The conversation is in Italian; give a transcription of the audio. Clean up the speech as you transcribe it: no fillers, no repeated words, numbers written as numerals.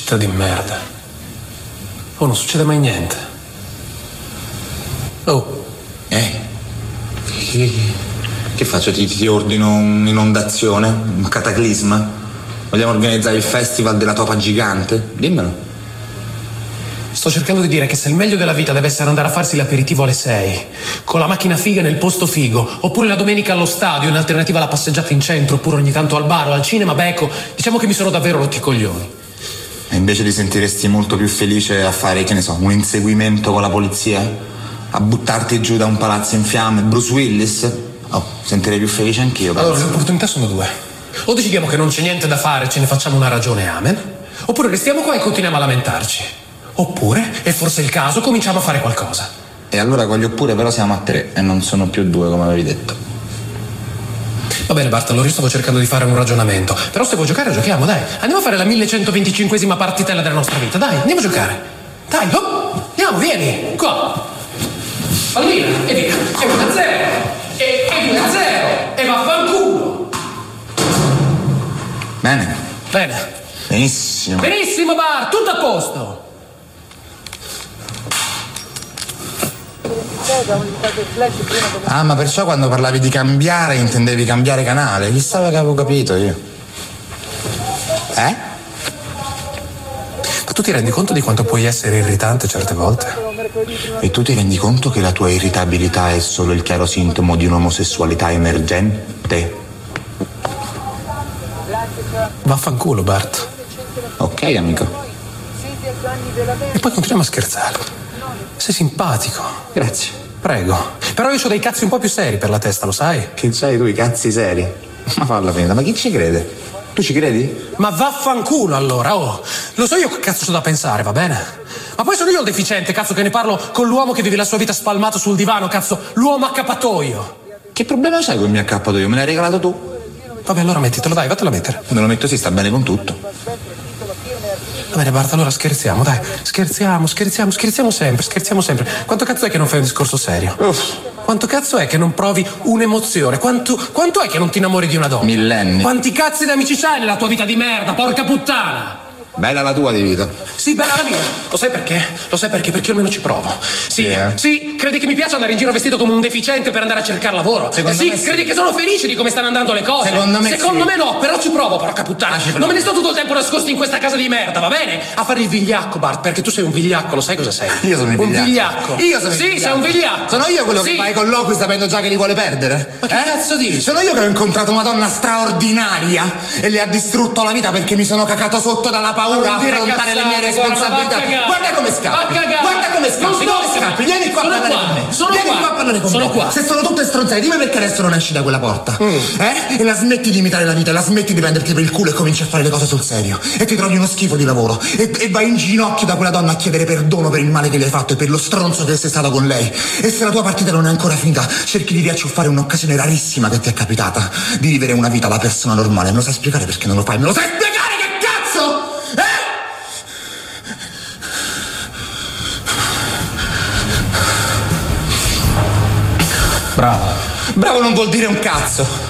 Città di merda. Oh, non succede mai niente. Oh. Che faccio? Ti ordino un'inondazione? Un cataclisma? Vogliamo organizzare il festival della topa gigante? Dimmelo. Sto cercando di dire che se il meglio della vita deve essere andare a farsi l'aperitivo alle 6, con la macchina figa nel posto figo, oppure la domenica allo stadio in alternativa alla passeggiata in centro, oppure ogni tanto al bar o al cinema, beh ecco, diciamo che mi sono davvero rotti i coglioni. E invece ti sentiresti molto più felice a fare, che ne so, un inseguimento con la polizia? A buttarti giù da un palazzo in fiamme? Bruce Willis? Oh, sentirei più felice anch'io. Allora, le opportunità sono due. O decidiamo che non c'è niente da fare e ce ne facciamo una ragione, amen. Oppure restiamo qua e continuiamo a lamentarci. Oppure, e forse è il caso, cominciamo a fare qualcosa. E allora con gli oppure però siamo a 3 e non sono più 2 come avevi detto. Va bene Bart, allora io stavo cercando di fare un ragionamento. Però se vuoi giocare giochiamo, dai. Andiamo a fare la 1125esima partitella della nostra vita, dai, andiamo a giocare. Dai, oh, andiamo, vieni, qua. Pallina, e via. E 1-0. E 2-0. E vaffanculo. Bene. Benissimo. Benissimo Bart, tutto a posto. Ah, ma perciò quando parlavi di cambiare intendevi cambiare canale? Chissà che avevo capito io. Ma tu ti rendi conto di quanto puoi essere irritante certe volte? E tu ti rendi conto che la tua irritabilità è solo il chiaro sintomo di un'omosessualità emergente? Vaffanculo Bart. Ok, amico. E poi continuiamo a scherzare. Sei simpatico. Grazie. Prego. Però io ho dei cazzi un po' più seri per la testa, lo sai? Che c'hai tu i cazzi seri? Ma falla finita, ma chi ci crede? Tu ci credi? Ma vaffanculo allora, oh. Lo so io che cazzo c'ho da pensare, va bene? Ma poi sono io il deficiente, cazzo, che ne parlo con l'uomo che vive la sua vita spalmato sul divano, cazzo, l'uomo accappatoio. Che problema c'hai con il mio accappatoio? Me l'hai regalato tu? Vabbè, allora mettitelo, dai, vattelo a mettere. Me lo metto, si sta bene con tutto. Va bene Bart, allora scherziamo, dai. Scherziamo sempre. Quanto cazzo è che non fai un discorso serio? Quanto cazzo è che non provi un'emozione? Quanto è che non ti innamori di una donna? Millenni. Quanti cazzi di amici c'hai nella tua vita di merda, porca puttana? Bella la tua di vita. Sì, bella la mia. Lo sai perché? Perché io almeno ci provo. Sì, credi che mi piace andare in giro vestito come un deficiente per andare a cercare lavoro? Secondo me sì. Credi che sono felice di come stanno andando le cose? Secondo me no, però ci provo, porca puttana. Non me ne sto tutto il tempo nascosto in questa casa di merda, va bene? A fare il vigliacco, Bart, perché tu sei un vigliacco, lo sai cosa sei? Io sono un vigliacco. Io sono Sì, sei un vigliacco. Sono io quello che fa i colloqui sapendo già che li vuole perdere? Ma che cazzo dici? Sono io che ho incontrato una donna straordinaria e le ha distrutto la vita perché mi sono cacato sotto dalla paura a affrontare le mie responsabilità. Guarda come scappi. Vieni qua a parlare con me. Sono qua. Se sono tutte stronzate, dimmi perché adesso non esci da quella porta. E la smetti di imitare la vita, la smetti di prenderti per il culo e cominci a fare le cose sul serio. E ti trovi uno schifo di lavoro. E vai in ginocchio da quella donna a chiedere perdono per il male che gli hai fatto e per lo stronzo che sei stato con lei. E se la tua partita non è ancora finita, cerchi di riacciuffare un'occasione rarissima che ti è capitata di vivere una vita da persona normale. Me lo sai spiegare perché non lo fai? Me lo sai spiegare che cazzo? Bravo non vuol dire un cazzo.